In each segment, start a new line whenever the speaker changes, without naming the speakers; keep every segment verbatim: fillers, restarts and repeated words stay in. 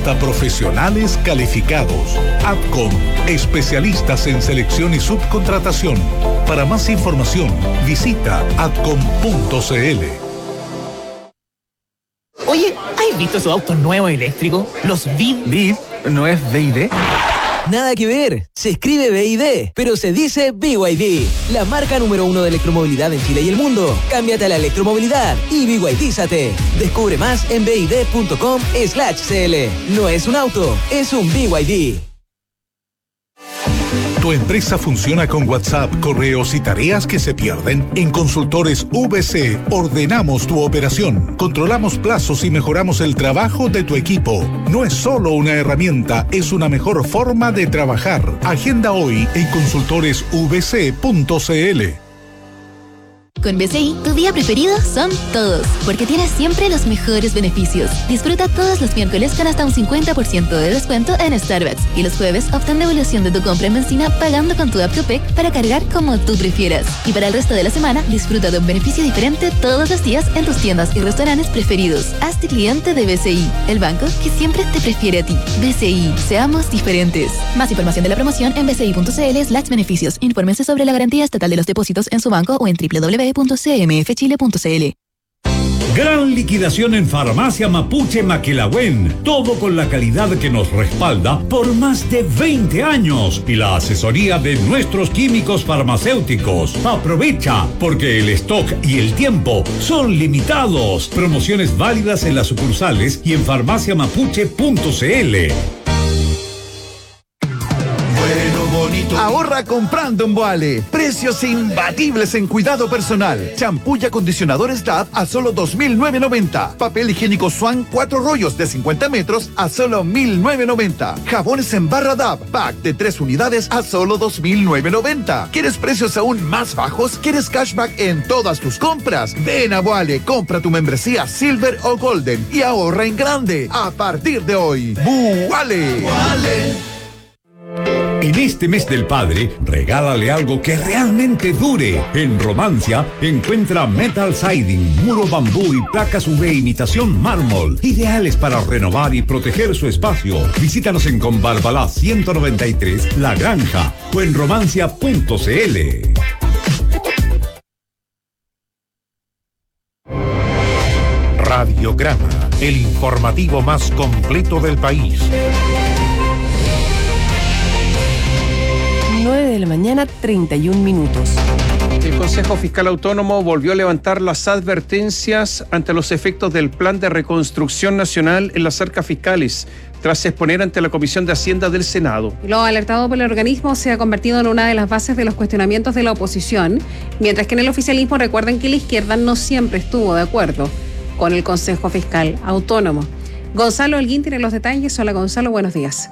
hasta profesionales calificados. Adcom, especialistas en selección y subcontratación. Para más información, visita adcom punto cl.
Oye, ¿has visto esos autos nuevos eléctricos? Los V I D.
¿V I D? ¿No es V I D?
Nada que ver, se escribe V I D, pero se dice B Y D, la marca número uno de electromovilidad en Chile y el mundo. Cámbiate a la electromovilidad y B Y D-zate. Descubre más en bid.com slash cl. No es un auto, es un B Y D.
¿Tu empresa funciona con WhatsApp, correos y tareas que se pierden? En Consultores V C ordenamos tu operación, controlamos plazos y mejoramos el trabajo de tu equipo. No es solo una herramienta, es una mejor forma de trabajar. Agenda hoy en consultores v c punto cl.
Con B C I, tu día preferido son todos, porque tienes siempre los mejores beneficios. Disfruta todos los miércoles con hasta un cincuenta por ciento de descuento en Starbucks y los jueves obtén devolución de tu compra en benzina pagando con tu app Copec para cargar como tú prefieras. Y para el resto de la semana, disfruta de un beneficio diferente todos los días en tus tiendas y restaurantes preferidos. Hazte cliente de B C I, el banco que siempre te prefiere a ti. B C I, seamos diferentes. Más información de la promoción en bci.cl slash beneficios. Infórmense sobre la garantía estatal de los depósitos en su banco o en doble u doble u doble u punto c m f chile punto c l.
Gran liquidación en Farmacia Mapuche Maquelahuen. Todo con la calidad que nos respalda por más de veinte años y la asesoría de nuestros químicos farmacéuticos. Aprovecha, porque el stock y el tiempo son limitados. Promociones válidas en las sucursales y en farmacia mapuche punto c l.
Ahorra comprando en Boale. Precios imbatibles en cuidado personal. Champú y acondicionadores D A B a solo dos mil novecientos noventa. Papel higiénico Swan cuatro rollos de cincuenta metros a solo mil novecientos noventa. Jabones en barra D A B, pack de tres unidades a solo dos mil novecientos noventa. ¿Quieres precios aún más bajos? ¿Quieres cashback en todas tus compras? Ven a Boale, compra tu membresía Silver o Golden y ahorra en grande. A partir de hoy, Boale. Boale.
En este mes del padre, regálale algo que realmente dure. En Romancia, encuentra metal siding, muro bambú y placas U V imitación mármol, ideales para renovar y proteger su espacio. Visítanos en Conbarbalá ciento noventa y tres, La Granja, o en romancia punto c l.
Radiograma, el informativo más completo del país.
nueve de la mañana, treinta y un minutos.
El Consejo Fiscal Autónomo volvió a levantar las advertencias ante los efectos del Plan de Reconstrucción Nacional en las arcas fiscales, tras exponer ante la Comisión de Hacienda del Senado.
Lo alertado por el organismo se ha convertido en una de las bases de los cuestionamientos de la oposición, mientras que en el oficialismo recuerdan que la izquierda no siempre estuvo de acuerdo con el Consejo Fiscal Autónomo. Gonzalo Holguín tiene los detalles. Hola Gonzalo, buenos días.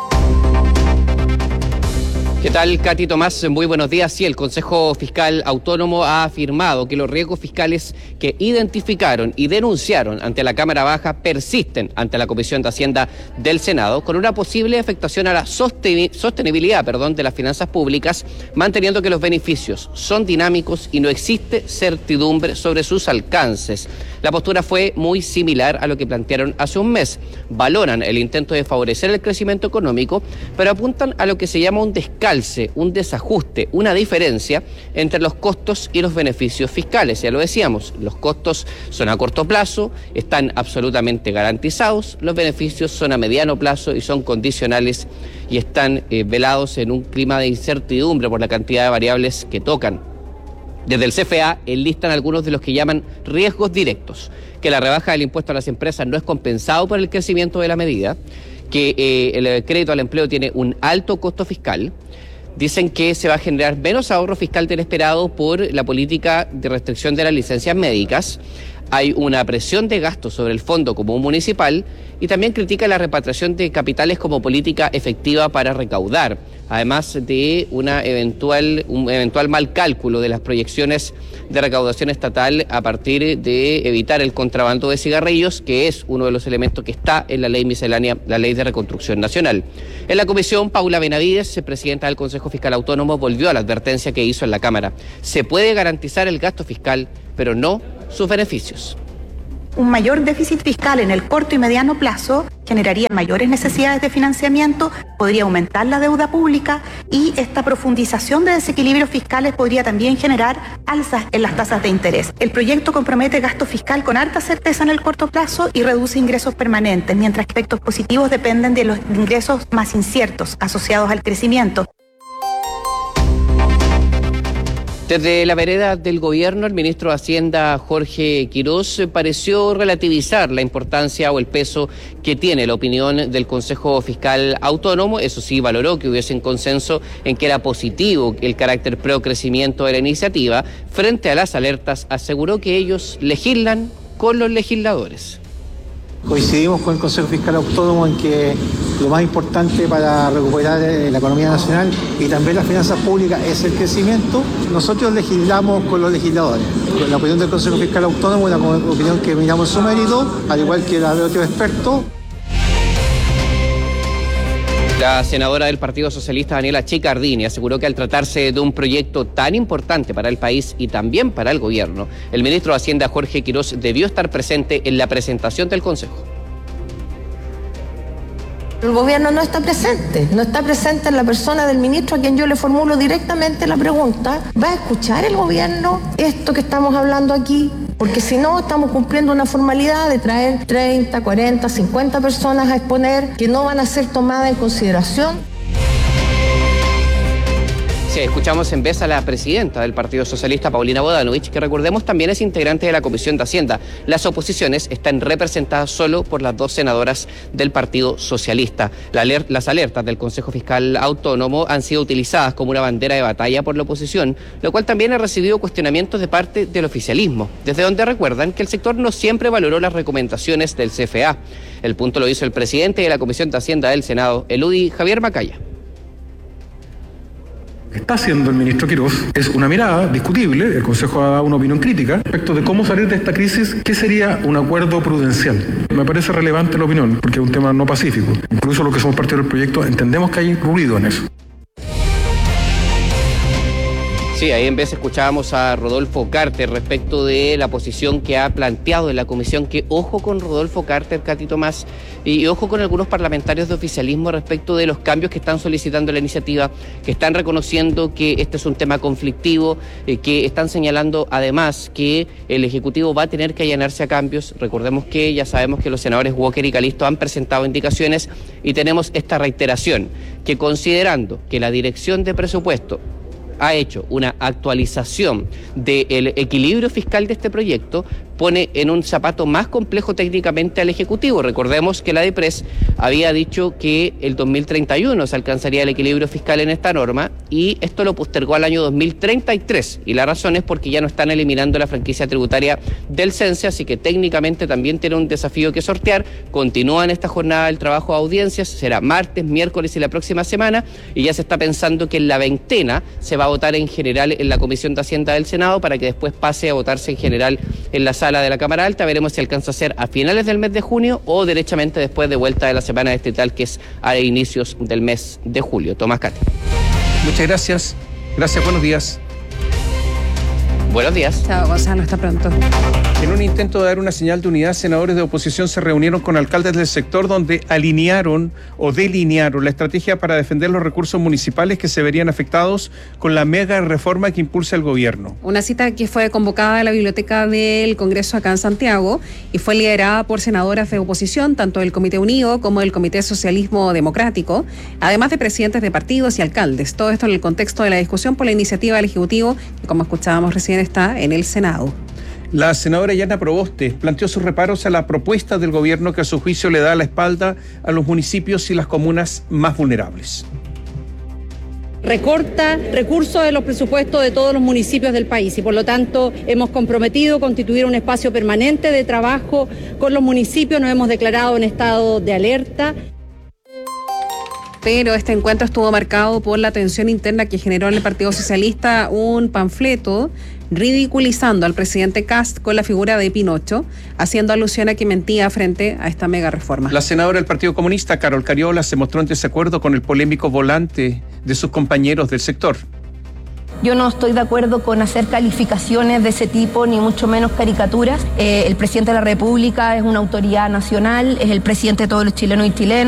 ¿Qué tal, Katy Tomás? Muy buenos días. Sí, el Consejo Fiscal Autónomo ha afirmado que los riesgos fiscales que identificaron y denunciaron ante la Cámara Baja persisten ante la Comisión de Hacienda del Senado, con una posible afectación a la sostenibilidad perdón, de las finanzas públicas, manteniendo que los beneficios son dinámicos y no existe certidumbre sobre sus alcances. La postura fue muy similar a lo que plantearon hace un mes. Valoran el intento de favorecer el crecimiento económico, pero apuntan a lo que se llama un descalce, un desajuste, una diferencia entre los costos y los beneficios fiscales. Ya lo decíamos, los costos son a corto plazo, están absolutamente garantizados, los beneficios son a mediano plazo y son condicionales y están eh, velados en un clima de incertidumbre por la cantidad de variables que tocan. Desde el C F A enlistan algunos de los que llaman riesgos directos, que la rebaja del impuesto a las empresas no es compensado por el crecimiento de la medida, que eh, el crédito al empleo tiene un alto costo fiscal. Dicen que se va a generar menos ahorro fiscal del esperado por la política de restricción de las licencias médicas. Hay una presión de gasto sobre el Fondo Común Municipal y también critica la repatriación de capitales como política efectiva para recaudar, además de una eventual, un eventual mal cálculo de las proyecciones de recaudación estatal a partir de evitar el contrabando de cigarrillos, que es uno de los elementos que está en la ley miscelánea, la Ley de Reconstrucción Nacional. En la comisión, Paula Benavides, presidenta del Consejo Fiscal Autónomo, volvió a la advertencia que hizo en la Cámara. Se puede garantizar el gasto fiscal, pero no sus beneficios.
Un mayor déficit fiscal en el corto y mediano plazo generaría mayores necesidades de financiamiento, podría aumentar la deuda pública y esta profundización de desequilibrios fiscales podría también generar alzas en las tasas de interés. El proyecto compromete gasto fiscal con alta certeza en el corto plazo y reduce ingresos permanentes, mientras que efectos positivos dependen de los ingresos más inciertos asociados al crecimiento.
Desde la vereda del gobierno, el ministro de Hacienda, Jorge Quirós, pareció relativizar la importancia o el peso que tiene la opinión del Consejo Fiscal Autónomo. Eso sí, valoró que hubiese un consenso en que era positivo el carácter pro-crecimiento de la iniciativa. Frente a las alertas, aseguró que ellos legislan con los legisladores.
Coincidimos con el Consejo Fiscal Autónomo en que lo más importante para recuperar la economía nacional y también las finanzas públicas es el crecimiento. Nosotros legislamos con los legisladores. La opinión del Consejo Fiscal Autónomo es una opinión que miramos en su mérito, al igual que la de otros expertos.
La senadora del Partido Socialista, Daniela Chiccardini, aseguró que al tratarse de un proyecto tan importante para el país y también para el gobierno, el ministro de Hacienda, Jorge Quirós, debió estar presente en la presentación del Consejo.
El gobierno no está presente, no está presente en la persona del ministro a quien yo le formulo directamente la pregunta. ¿Va a escuchar el gobierno esto que estamos hablando aquí? Porque si no, estamos cumpliendo una formalidad de traer treinta, cuarenta, cincuenta personas a exponer que no van a ser tomadas en consideración.
Sí, escuchamos en vez a la presidenta del Partido Socialista, Paulina Bodanovich, que recordemos también es integrante de la Comisión de Hacienda. Las oposiciones están representadas solo por las dos senadoras del Partido Socialista. La aler- las alertas del Consejo Fiscal Autónomo han sido utilizadas como una bandera de batalla por la oposición, lo cual también ha recibido cuestionamientos de parte del oficialismo, desde donde recuerdan que el sector no siempre valoró las recomendaciones del C F A. El punto lo hizo el presidente de la Comisión de Hacienda del Senado, el U D I, Javier Macaya.
Lo que está haciendo el ministro Quirós es una mirada discutible, el Consejo ha dado una opinión crítica respecto de cómo salir de esta crisis, qué sería un acuerdo prudencial. Me parece relevante la opinión, porque es un tema no pacífico. Incluso los que somos parte del proyecto entendemos que hay ruido en eso.
Sí, ahí en vez escuchábamos a Rodolfo Carter respecto de la posición que ha planteado en la comisión, que ojo con Rodolfo Carter, Katy Tomás, y ojo con algunos parlamentarios de oficialismo respecto de los cambios que están solicitando la iniciativa, que están reconociendo que este es un tema conflictivo, eh, que están señalando además que el Ejecutivo va a tener que allanarse a cambios. Recordemos que ya sabemos que los senadores Walker y Calisto han presentado indicaciones y tenemos esta reiteración, que considerando que la Dirección de Presupuesto ha hecho una actualización del equilibrio fiscal de este proyecto, pone en un zapato más complejo técnicamente al Ejecutivo. Recordemos que la DEPRES había dicho que el dos mil treinta y uno se alcanzaría el equilibrio fiscal en esta norma y esto lo postergó al año dos mil treinta y tres, y la razón es porque ya no están eliminando la franquicia tributaria del CENSE, así que técnicamente también tiene un desafío que sortear. Continúa en esta jornada del trabajo de audiencias, será martes, miércoles y la próxima semana, y ya se está pensando que en la veintena se va a votar en general en la Comisión de Hacienda del Senado para que después pase a votarse en general en la sala de la Cámara Alta. Veremos si alcanza a ser a finales del mes de junio o derechamente después de vuelta de la semana distrital, que es a inicios del mes de julio. Tomás Cate.
Muchas gracias. Gracias, buenos días.
Buenos días.
Chao, Gonzalo, hasta pronto.
En un intento de dar una señal de unidad, senadores de oposición se reunieron con alcaldes del sector donde alinearon o delinearon la estrategia para defender los recursos municipales que se verían afectados con la mega reforma que impulsa el gobierno.
Una cita que fue convocada a la biblioteca del Congreso acá en Santiago y fue liderada por senadoras de oposición, tanto del Comité Unido como del Comité Socialismo Democrático, además de presidentes de partidos y alcaldes. Todo esto en el contexto de la discusión por la iniciativa del Ejecutivo, que como escuchábamos recién está en el Senado.
La senadora Yana Proboste planteó sus reparos a la propuesta del gobierno que a su juicio le da la espalda a los municipios y las comunas más vulnerables.
Recorta recursos de los presupuestos de todos los municipios del país y por lo tanto hemos comprometido constituir un espacio permanente de trabajo con los municipios, nos hemos declarado en estado de alerta.
Pero este encuentro estuvo marcado por la tensión interna que generó en el Partido Socialista un panfleto ridiculizando al presidente Kast con la figura de Pinocho, haciendo alusión a que mentía frente a esta mega reforma.
La senadora del Partido Comunista, Carol Cariola, se mostró en desacuerdo con el polémico volante de sus compañeros del sector.
Yo no estoy de acuerdo con hacer calificaciones de ese tipo, ni mucho menos caricaturas. Eh, el presidente de la República es una autoridad nacional, es el presidente de todos los chilenos y chilenas.